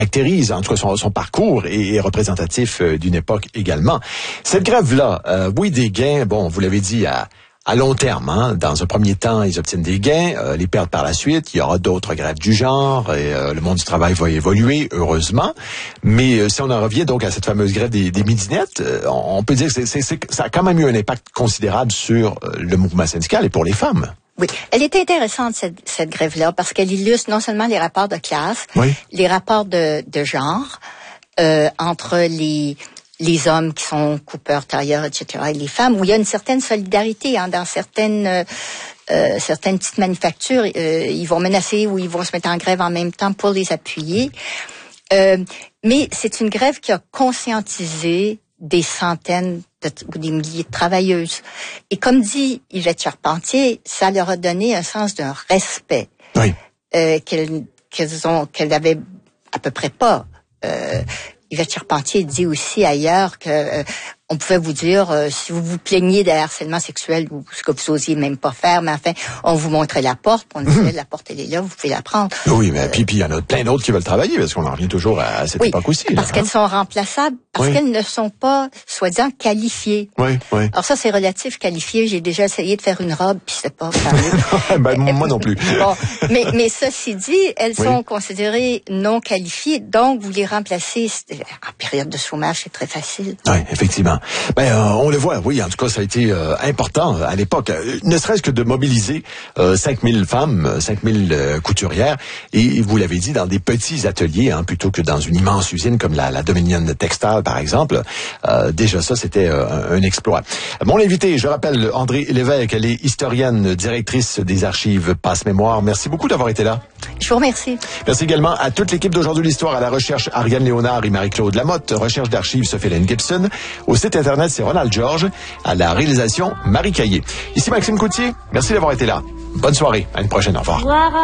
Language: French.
caractérise, en tout cas son parcours est représentatif d'une époque également. Cette grève-là, oui, des gains, bon, vous l'avez dit, à long terme, hein. Dans un premier temps, ils obtiennent des gains, les perdent par la suite. Il y aura d'autres grèves du genre et le monde du travail va évoluer, heureusement. Mais si on en revient donc à cette fameuse grève des midinettes, on peut dire que ça a quand même eu un impact considérable sur le mouvement syndical et pour les femmes. Oui, elle est intéressante cette grève-là parce qu'elle illustre non seulement les rapports de classe, oui, les rapports de genre entre les hommes qui sont coupeurs, tailleurs, etc., et les femmes, où il y a une certaine solidarité dans certaines petites manufactures. Ils vont menacer ou ils vont se mettre en grève en même temps pour les appuyer. Mais c'est une grève qui a conscientisé des centaines ou des milliers de travailleuses. Et comme dit Yvette Charpentier, ça leur a donné un sens d'un respect, oui, qu'elles avaient à peu près pas. Yvette Charpentier dit aussi ailleurs que on pouvait vous dire si vous vous plaignez de harcèlement sexuel ou ce que vous osiez même pas faire, mais enfin on vous montrait la porte, on disait la porte elle est là, vous pouvez la prendre. Oui, mais puis il y en a plein d'autres qui veulent travailler parce qu'on en revient toujours à cette époque aussi. Parce là, qu'elles sont remplaçables, parce qu'elles ne sont pas soi-disant qualifiées. Oui, oui. Alors ça c'est relatif qualifié. J'ai déjà essayé de faire une robe puis c'est pas fameux. Moi non plus. Bon, mais ceci dit, elles sont considérées non qualifiées, donc vous les remplacez en période de chômage, c'est très facile. Oui, effectivement. On le voit, oui, en tout cas, ça a été important à l'époque, ne serait-ce que de mobiliser 5000 femmes, 5000 couturières, et vous l'avez dit, dans des petits ateliers, hein, plutôt que dans une immense usine comme la Dominion Textile, par exemple. Déjà ça, c'était un exploit. Mon invité, je rappelle, Andrée Lévesque, elle est historienne, directrice des archives Passe-Mémoire. Merci beaucoup d'avoir été là. Je vous remercie. Merci également à toute l'équipe d'Aujourd'hui l'Histoire, à la recherche Ariane Léonard et Marie-Claude Lamotte, recherche d'archives Sophie-Hélène Gibson, au site internet c'est Ronald Georges, à la réalisation Marie Caillé. Ici Maxime Coutier, merci d'avoir été là. Bonne soirée, à une prochaine, au revoir.